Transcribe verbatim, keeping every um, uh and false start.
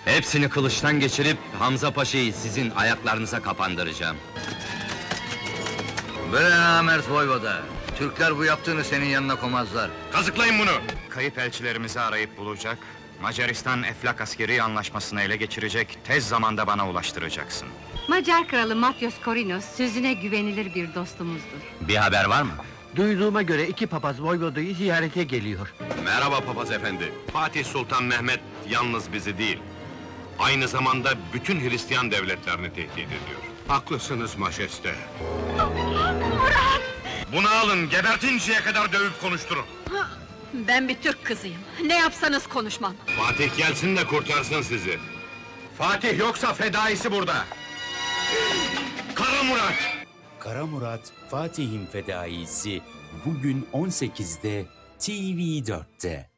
Hepsini kılıçtan geçirip Hamza Paşa'yı sizin ayaklarınıza kapandıracağım. Bre namert voyvoda! Türkler bu yaptığını senin yanına koymazlar. Kazıklayın bunu! Kayıp elçilerimizi arayıp bulacak, Macaristan Eflak askeri anlaşmasını ele geçirecek, tez zamanda bana ulaştıracaksın. Macar kralı Matyos Korinos sözüne güvenilir bir dostumuzdur. Bir haber var mı? Duyduğuma göre iki papaz Voyvoda'yı ziyarete geliyor. Merhaba papaz efendi. Fatih Sultan Mehmet yalnız bizi değil, aynı zamanda bütün Hristiyan devletlerini tehdit ediyor. Haklısınız majeste. Bunu alın, gebertinceye kadar dövüp konuşturun. Ben bir Türk kızıyım, ne yapsanız konuşmam. Fatih gelsin de kurtarsın sizi. Fatih yoksa fedaisi burada. Kara Murat! Kara Murat, Fatih'in fedaisi bugün on sekizde T V dörtte.